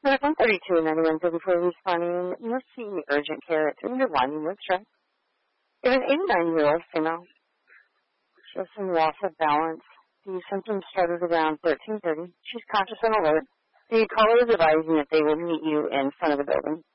There's 132 and 9134 responding. You must see urgent care at 301 with stress. It was an 89-year-old female. She has some loss of balance. The symptoms started around 13:30. She's conscious and alert. The caller is advising that they will meet you in front of the building.